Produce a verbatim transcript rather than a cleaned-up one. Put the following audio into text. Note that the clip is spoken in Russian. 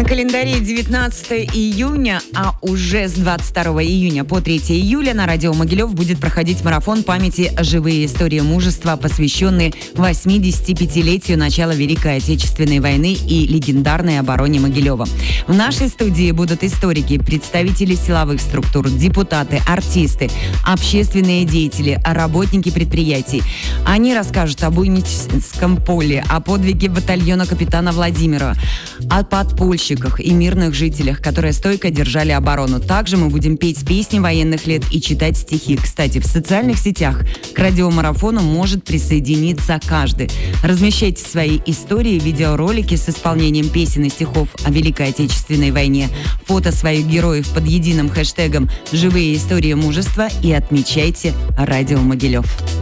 календаре девятнадцатое июня, а уже с двадцать второго июня по третьего июля на радио Могилев будет проходить марафон памяти «Живые истории мужества», посвященный восьмидесятипятилетию начала Великой Отечественной войны и легендарной обороне Могилева. В нашей студии будут историки, представители силовых структур, депутаты, артисты, общественные деятели, работники предприятий. Они расскажут об Буйническом поле, о подвиге батальона капитана Владимира, о подпольщиках и мирных жителях, которые стойко держали оборону. Также мы будем петь песни военных лет и читать стихи. Кстати, в социальных сетях к радиомарафону может присоединиться каждый. Размещайте свои истории, видеоролики с исполнением песен и стихов о Великой Отечественной войне, фото своих героев под единым хэштегом «Живые истории мужества» и отмечайте радио Могилев.